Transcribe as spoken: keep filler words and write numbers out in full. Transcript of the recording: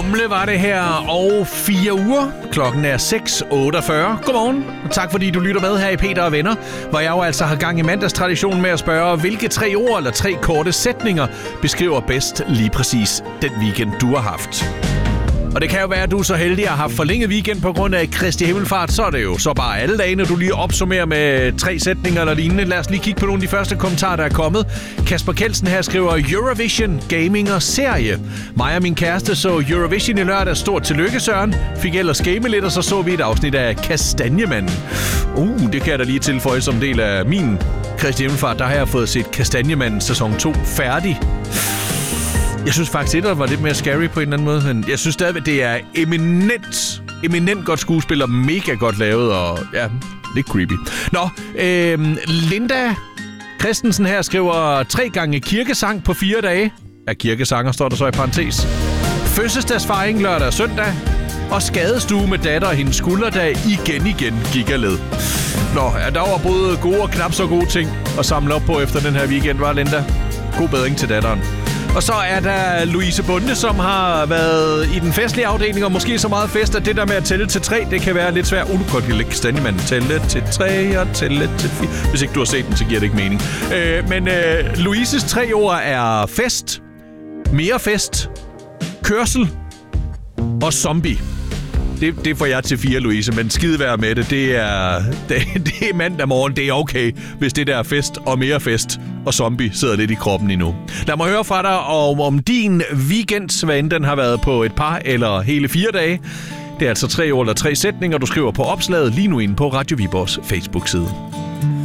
Mumle var det her, og fire uger. Klokken er seks otteogfyrre. Godmorgen, og tak fordi du lytter med her i Peter og Venner, hvor jeg jo altså har gang i mandagstraditionen med at spørge, hvilke tre ord eller tre korte sætninger beskriver bedst lige præcis den weekend, du har haft. Og det kan jo være, at du er så heldig at have haft forlænget weekend på grund af Kristi Himmelfart, så er det jo så bare alle dagene, du lige opsummerer med tre sætninger eller lignende. Lad os lige kigge på nogle af de første kommentarer, der er kommet. Kasper Kelsen her skriver Eurovision, gaming og serie. Mig og min kæreste så Eurovision i lørdag. Stort tillykke, Søren. Fik ellers game lidt, og så så vi et afsnit af Kastanjemanden. Uh, det kan jeg da lige tilføje som del af min Kristi Himmelfart. Der har jeg fået set Kastanjemanden sæson to færdig. Jeg synes faktisk, det var lidt mere scary på en eller anden måde, men jeg synes stadigvæk, det er eminent, eminent godt skuespil og mega godt lavet, og ja, lidt creepy. Nå, øh, Linda Christensen her skriver tre gange kirkesang på fire dage. Ja, kirkesanger står der så i parentes. Fødselsdagsfejring lørdag og søndag. Og skadestue med datter og hendes skulder, der igen igen gik af led. Nå, ja, der var både gode og knap så gode ting at samle op på efter den her weekend, var Linda? God bedring til datteren. Og så er der Louise Bunde, som har været i den festlige afdeling, og måske så meget fest, at det der med at tælle til tre, det kan være lidt svært. Uh, du kan godt Kastanjemanden. Tælle til tre og tælle til fire. Hvis ikke du har set den, så giver det ikke mening. Øh, men øh, Louises tre ord er fest, mere fest, kørsel og zombie. Det, det får jeg til fire, Louise, men skidevær med det. Det er, det, det er mandag morgen. Det er okay, hvis det der er fest og mere fest og zombie sidder lidt i kroppen endnu. Lad mig høre fra dig om, om din weekend, hvad end den har været på et par eller hele fire dage. Det er altså tre ord eller tre sætninger, du skriver på opslaget lige nu inde på Radio Viborgs Facebook-side.